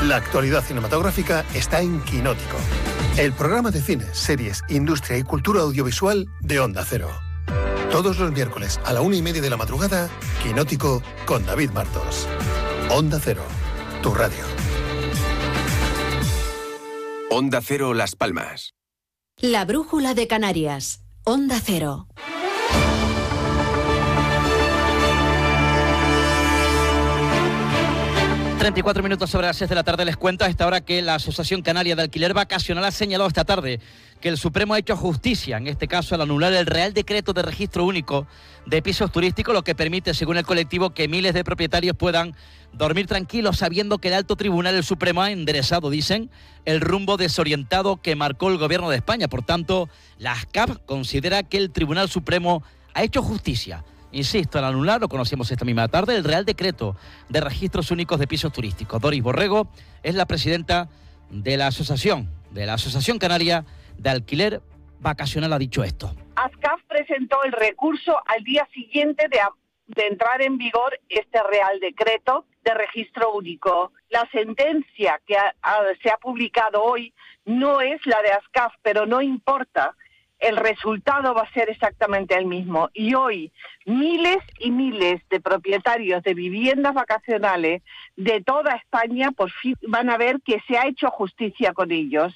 La actualidad cinematográfica está en Quinótico, el programa de cine, series, industria y cultura audiovisual de Onda Cero. Todos los miércoles a la 1:30 de la madrugada, Quinótico con David Martos. Onda Cero, tu radio. Onda Cero Las Palmas. La brújula de Canarias. Onda Cero. ...34 sobre las 6 de la tarde. Les cuento a esta hora que la Asociación Canaria de Alquiler Vacacional ha señalado esta tarde que el Supremo ha hecho justicia, en este caso al anular el Real Decreto de Registro Único de Pisos Turísticos, lo que permite, según el colectivo, que miles de propietarios puedan dormir tranquilos sabiendo que el Alto Tribunal, el Supremo, ha enderezado, dicen, el rumbo desorientado que marcó el Gobierno de España. Por tanto, la ASCAP considera que el Tribunal Supremo ha hecho justicia. Insisto, al anular, lo conocimos esta misma tarde, el Real Decreto de Registros Únicos de Pisos Turísticos. Doris Borrego es la presidenta de la Asociación Canaria de Alquiler Vacacional, ha dicho esto. ASCAF presentó el recurso al día siguiente de entrar en vigor este Real Decreto de Registro Único. La sentencia que se ha publicado hoy no es la de ASCAF, pero no importa. El resultado va a ser exactamente el mismo. Y hoy miles y miles de propietarios de viviendas vacacionales de toda España por fin van a ver que se ha hecho justicia con ellos.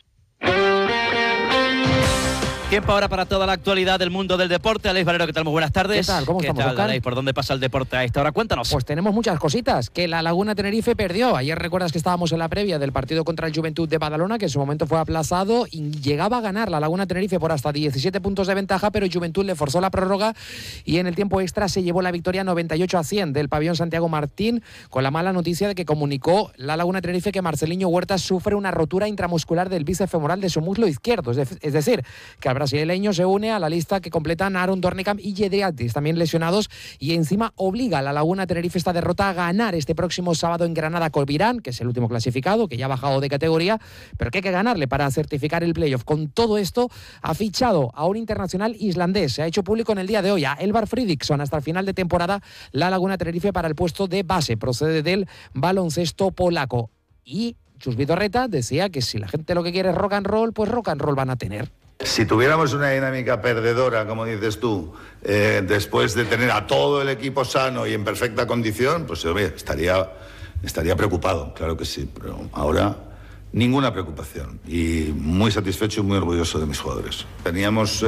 Tiempo ahora para toda la actualidad del mundo del deporte. Aleix Valero, ¿qué tal? Muy buenas tardes. ¿Qué tal? ¿Cómo estamos, Aleix? ¿Por dónde pasa el deporte a esta hora? Cuéntanos. Pues tenemos muchas cositas. Que la Laguna Tenerife perdió. Ayer recuerdas que estábamos en la previa del partido contra el Juventud de Badalona, que en su momento fue aplazado y llegaba a ganar la Laguna Tenerife por hasta 17 puntos de ventaja, pero Juventud le forzó la prórroga y en el tiempo extra se llevó la victoria 98-100 del pabellón Santiago Martín, con la mala noticia de que comunicó la Laguna Tenerife que Marceliño Huerta sufre una rotura intramuscular del bíceps femoral de su muslo izquierdo. Es decir, que al brasileño se une a la lista que completan Aaron Dornicamp y Jedriatis, también lesionados, y encima obliga a la Laguna Tenerife esta derrota a ganar este próximo sábado en Granada con Virán, que es el último clasificado, que ya ha bajado de categoría, pero que hay que ganarle para certificar el playoff. Con todo esto, ha fichado a un internacional islandés. Se ha hecho público en el día de hoy a Elvar Fridriksson hasta el final de temporada la Laguna Tenerife para el puesto de base. Procede del baloncesto polaco. Y Chus Vidorreta decía que si la gente lo que quiere es rock and roll, pues rock and roll van a tener. Si tuviéramos una dinámica perdedora, como dices tú, después de tener a todo el equipo sano y en perfecta condición, pues estaría preocupado, claro que sí, pero ahora ninguna preocupación y muy satisfecho y muy orgulloso de mis jugadores. Teníamos...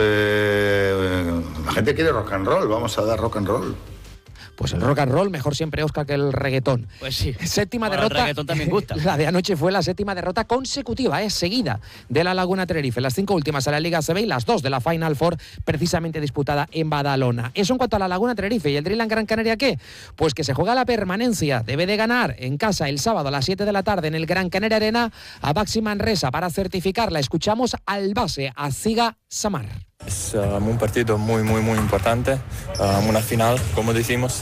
la gente quiere rock and roll, vamos a dar rock and roll. Pues el rock and roll, mejor siempre, Óscar, que el reggaetón. Pues sí. Séptima derrota. El reggaetón también gusta. La de anoche fue la séptima derrota consecutiva, seguida, de la Laguna Tenerife. Las 5 últimas de la Liga ACB y las 2 de la Final Four, precisamente disputada en Badalona. Eso en cuanto a la Laguna Tenerife. ¿Y el Dreamland Gran Canaria qué? Pues que se juega la permanencia. Debe de ganar en casa el sábado a las 7 de la tarde en el Gran Canaria Arena a Baxi Manresa para certificarla. Escuchamos al base, a Ziga Samar. Es un partido muy importante, una final, como decimos.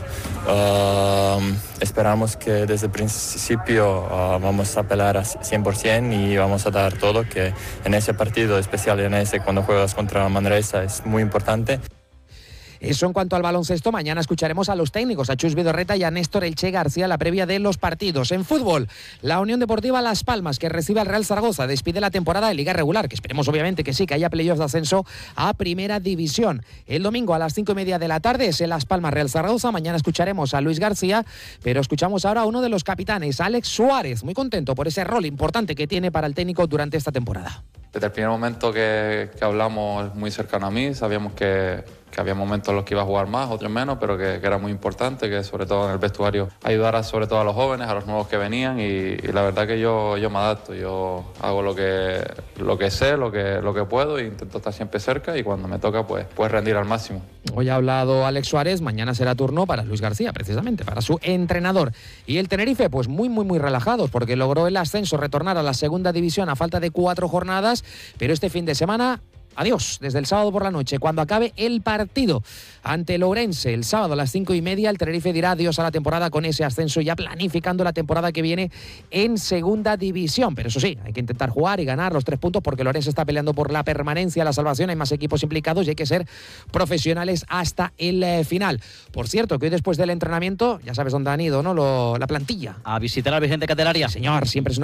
Esperamos que desde el principio vamos a pelear a 100% y vamos a dar todo, que en ese partido especial, en ese cuando juegas contra Manresa, es muy importante. Eso en cuanto al baloncesto. Mañana escucharemos a los técnicos, a Chus Vidorreta y a Néstor Elche García, la previa de los partidos. En fútbol, la Unión Deportiva Las Palmas, que recibe al Real Zaragoza, despide la temporada de Liga Regular, que esperemos obviamente que sí, que haya playoffs de ascenso a Primera División. El domingo a las 5:30 de la tarde es el Las Palmas Real Zaragoza. Mañana escucharemos a Luis García, pero escuchamos ahora a uno de los capitanes, Alex Suárez, muy contento por ese rol importante que tiene para el técnico durante esta temporada. Desde el primer momento que hablamos, muy cercano a mí, sabíamos que había momentos en los que iba a jugar más, otros menos, pero que era muy importante, que sobre todo en el vestuario ayudara sobre todo a los jóvenes, a los nuevos que venían y la verdad que yo me adapto, yo hago lo que sé, lo que puedo e intento estar siempre cerca y cuando me toca pues rendir al máximo. Hoy ha hablado Alex Suárez, mañana será turno para Luis García, precisamente, para su entrenador. Y el Tenerife, pues muy relajados, porque logró el ascenso, retornar a la segunda división a falta de 4 jornadas, pero este fin de semana... Adiós, desde el sábado por la noche, cuando acabe el partido ante el Ourense, el sábado a las 5:30, el Tenerife dirá adiós a la temporada con ese ascenso, ya planificando la temporada que viene en segunda división. Pero eso sí, hay que intentar jugar y ganar los 3 puntos porque el Ourense está peleando por la permanencia, la salvación, hay más equipos implicados y hay que ser profesionales hasta el final. Por cierto, que hoy después del entrenamiento, ya sabes dónde han ido, ¿no? La plantilla. A visitar al Vicente Candelaria. Señor, siempre es una